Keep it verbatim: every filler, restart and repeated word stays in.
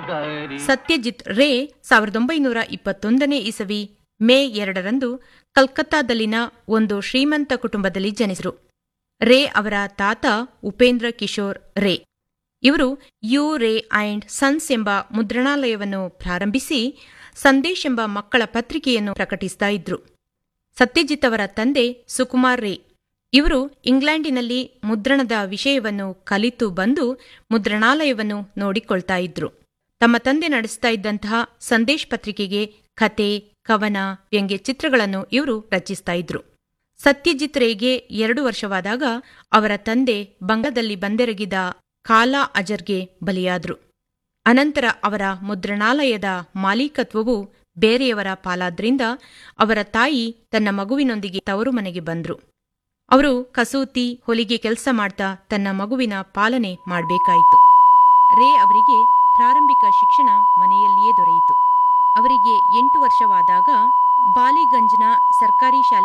ಸತ್ಯಜಿತ್ ರೇ ಸಾವಿರದ ಒಂಬೈನೂರ ಇಪ್ಪತ್ತೊಂದನೇ ಇಸವಿ ಮೇ ಎರಡರಂದು ಕಲ್ಕತ್ತಾದಲ್ಲಿನ ಒಂದು ಶ್ರೀಮಂತ ಕುಟುಂಬದಲ್ಲಿ ಜನಿಸಿದರು. ರೇ ಅವರ ತಾತ ಉಪೇಂದ್ರ ಕಿಶೋರ್ ರೇ. ಇವರು ಯು ರೇ ಅಂಡ್ ಸನ್ಸ್ ಎಂಬ ಮುದ್ರಣಾಲಯವನ್ನು ಪ್ರಾರಂಭಿಸಿ ಸಂದೇಶ್ ಎಂಬ ಮಕ್ಕಳ ಪತ್ರಿಕೆಯನ್ನು ಪ್ರಕಟಿಸ್ತಾ ಇದ್ರು. ಸತ್ಯಜಿತ್ ಅವರ ತಂದೆ ಸುಕುಮಾರ್ ರೇ. ಇವರು ಇಂಗ್ಲೆಂಡಿನಲ್ಲಿ ಮುದ್ರಣದ ವಿಷಯವನ್ನು ಕಲಿತು ಬಂದು ಮುದ್ರಣಾಲಯವನ್ನು ನೋಡಿಕೊಳ್ತಾ ಇದ್ರು. ತಮ್ಮ ತಂದೆ ನಡೆಸ್ತಾ ಇದ್ದಂತಹ ಸಂದೇಶ್ ಪತ್ರಿಕೆಗೆ ಕತೆ, ಕವನ, ವ್ಯಂಗ್ಯ ಚಿತ್ರಗಳನ್ನು ಇವರು ರಚಿಸ್ತಾ ಇದ್ರು. ಸತ್ಯಜಿತ್ ರೇಗೆ ಎರಡು ವರ್ಷವಾದಾಗ ಅವರ ತಂದೆ ಬಂಗದಲ್ಲಿ ಬಂದೆರಗಿದ ಕಾಲಾ ಅಜರ್ಗೆ ಬಲಿಯಾದ್ರು. ಅನಂತರ ಅವರ ಮುದ್ರಣಾಲಯದ ಮಾಲೀಕತ್ವವು ಬೇರೆಯವರ ಪಾಲಾದ್ರಿಂದ ಅವರ ತಾಯಿ ತನ್ನ ಮಗುವಿನೊಂದಿಗೆ ತವರು ಮನೆಗೆ ಬಂದ್ರು. ಅವರು ಕಸೂತಿ, ಹೊಲಿಗೆ ಕೆಲಸ ಮಾಡ್ತಾ ತನ್ನ ಮಗುವಿನ ಪಾಲನೆ ಮಾಡಬೇಕಾಯಿತು. ರೇ ಅವರಿಗೆ ಪ್ರಾರಂಭಿಕ ಶಿಕ್ಷಣ ಮನೆಯಲ್ಲಿಯೇ ದೊರೆಯಿತು. ಅವರಿಗೆ ಎಂಟು ವರ್ಷವಾದಾಗ ಬಾಲಿಗಂಜ್ನ ಸರ್ಕಾರಿ ಶಾಲೆ